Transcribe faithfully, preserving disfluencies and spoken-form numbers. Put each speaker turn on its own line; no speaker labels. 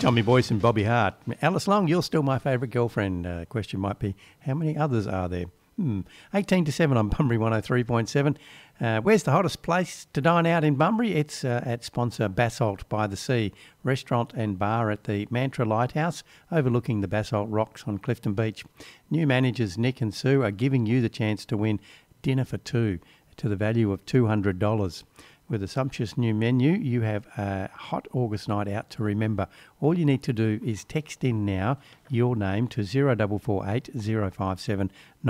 Tommy Boyce and Bobby Hart. Alice Long, you're still my favourite girlfriend. Uh, question might be, how many others are there? Hmm. eighteen to seven on Bunbury one oh three point seven. Uh, where's the hottest place to dine out in Bunbury? It's uh, at sponsor Basalt by the Sea, restaurant and bar at the Mantra Lighthouse, overlooking the Basalt Rocks on Clifton Beach. New managers Nick and Sue are giving you the chance to win dinner for two to the value of two hundred dollars. With a sumptuous new menu, you have a hot August night out to remember. All you need to do is text in now your name to zero four four eight zero five seven